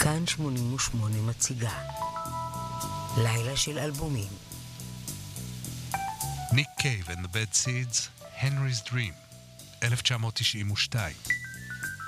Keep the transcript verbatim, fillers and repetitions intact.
כאן שמונים ושמונה מציגה לילה של אלבומים. ניק קייב and the Bad Seeds, Henry's Dream, אלף תשע מאות תשעים ושתיים.